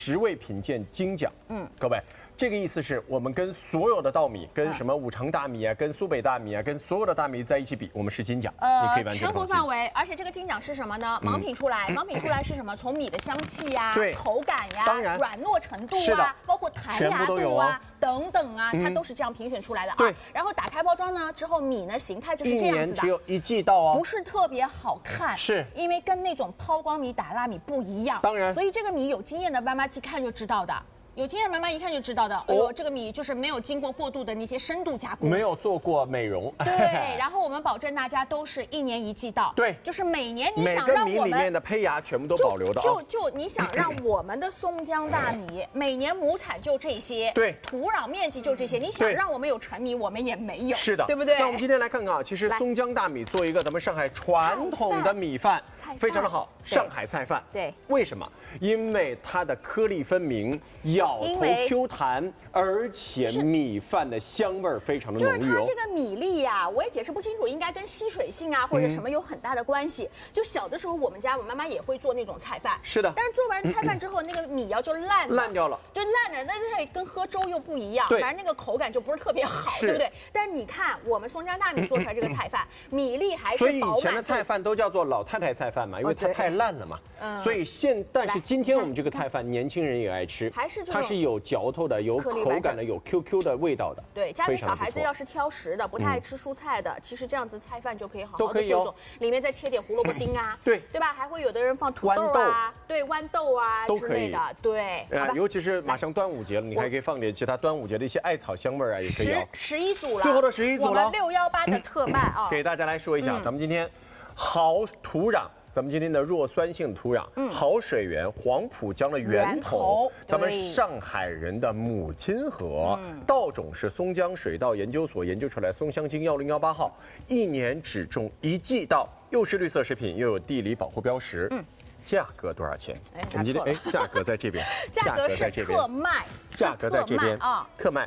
10位品鉴金奖。各位，这个意思是我们跟所有的稻米，跟什么五常大米啊，跟苏北大米啊，跟所有的大米在一起比，我们是金奖。你可以完全全国范围，而且这个金奖是什么呢？盲品出来，盲品出来是什么？从米的香气呀、口感呀、软糯程度啊，包括弹牙度啊。等等啊，它都是这样评选出来的啊。对。然后打开包装呢之后，米呢形态就是这样子的。1年只有1季到哦， 不是特别好看。是。因为跟那种抛光米、打蜡米不一样。当然。所以这个米有经验的妈妈一看就知道的。有经验的妈妈一看就知道的，这个米就是没有经过过度的那些深度加工， 没有做过美容。 对，然后我们保证大家都是1年1季到。对，就是每年你想让我们每个米里面的胚芽全部都保留的。 就你想让我们的松江大米每年亩产就这些，对，土壤面积就这些，你想让我们有陈米，我们也没有。是的，对不对？ 那我们今天来看看啊，其实松江大米做一个咱们上海传统的米饭，非常的好，上海菜饭。对，为什么？因为它的颗粒分明，咬头 Q 弹，而且米饭的香味非常的浓郁。 就是它这个米粒呀，我也解释不清楚，应该跟吸水性啊或者什么有很大的关系。就小的时候，我妈妈也会做那种菜饭，是的。但是做完菜饭之后，那个米呀就烂掉了，就烂了。但是它跟喝粥又不一样，反正那个口感就不是特别好，对不对？但是你看我们松江大米做出来这个菜饭，米粒还是饱满。 所以以前的菜饭都叫做老太太菜饭嘛，因为它太烂了嘛。所以但是今天我们这个菜饭，年轻人也爱吃，它是有嚼头的，有口感的，有 QQ 的味道的。对， 家里小孩子要是挑食的，不太爱吃蔬菜的，其实这样子菜饭就可以好好的做做，里面再切点胡萝卜丁啊，对吧？还会有的人放土豆啊，对，豌豆啊之类的，对。 尤其是马上端午节了，你还可以放点其他端午节的一些艾草香味啊，也可以。 11组了， 最后的11组了， 我们618的特卖啊， 给大家来说一下，咱们今天好土壤。咱们今天的弱酸性土壤，好水源，黄浦江的源头，咱们上海人的母亲河，稻种是松江水稻研究所研究出来松香精1018号，1年只种1季稻，又是绿色食品，又有地理保护标识。价格多少钱？我们今天价格在这边， 价格在这边，特卖， 价格在这边啊，特卖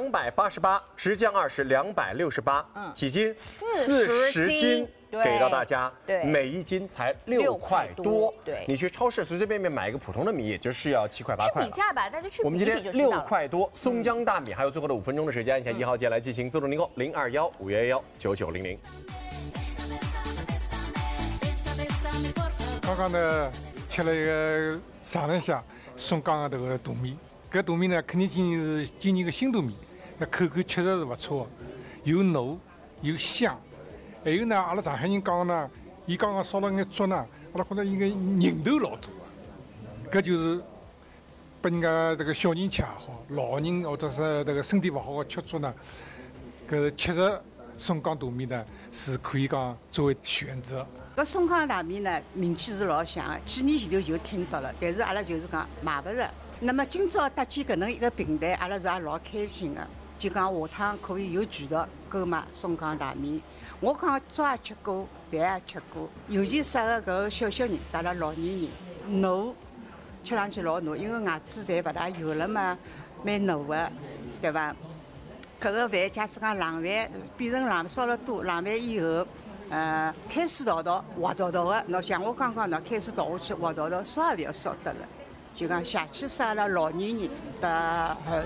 288，直降20268，几斤？40斤。给到大家，每1斤才6块多。对，你去超市随随便便买一个普通的米，也就是要7块8块。 去比价吧，大家去比一比就知道了。 我们今天6块多，松江大米，还有最后的5分钟的时间，按下1号键来进行自动订购，021-511-9900。 刚刚呢，吃了一个尝了一下松江的这个大米，搿大米呢肯定今年的新大米，那口感确实是不错，又糯又香。还有呢，阿拉上海人讲呢，伊刚刚烧了眼粥呢，阿拉觉得应该人头老多啊，搿就是拨人家这个小人吃也好，老人或者是这个身体不好的吃粥呢，搿确实松江大米呢是可以讲作为选择。 搿松江大米呢名气是老响的，几年前头就听到了，但是阿拉就是讲买勿着。那么今朝搭建搿能一个平台，阿拉是也老开心的。就讲下趟可以有渠道购买松江大米。我讲粥也吃过，饭也吃过，尤其适合搿个小人，带了老年人，糯，吃上去老糯，因为牙齿侪勿大有了嘛，蛮糯的，对伐？搿个饭假使讲冷饭变成冷烧了多，冷饭以后，开水倒滑倒的，喏像我刚刚喏开水倒下去滑倒，烧也勿要烧得了。就讲下去适合了老年人的